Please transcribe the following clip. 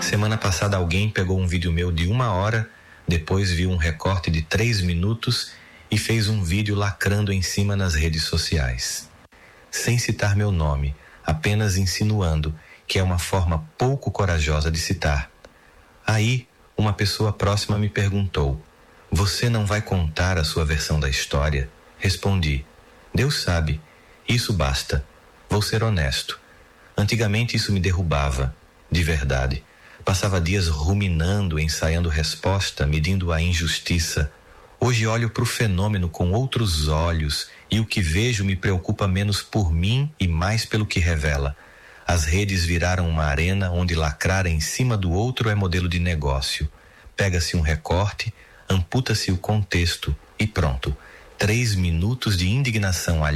Semana passada alguém pegou um vídeo meu de 1 hora, depois viu um recorte de 3 minutos e fez um vídeo lacrando em cima nas redes sociais. Sem citar meu nome, apenas insinuando que é uma forma pouco corajosa de citar. Aí, uma pessoa próxima me perguntou: "Você não vai contar a sua versão da história?" Respondi: "Deus sabe, isso basta. Vou ser honesto. Antigamente isso me derrubava, de verdade. Passava dias ruminando, ensaiando resposta, medindo a injustiça. Hoje olho para o fenômeno com outros olhos e o que vejo me preocupa menos por mim e mais pelo que revela. As redes viraram uma arena onde lacrar em cima do outro é modelo de negócio. Pega-se um recorte, amputa-se o contexto e pronto. 3 minutos de indignação alheia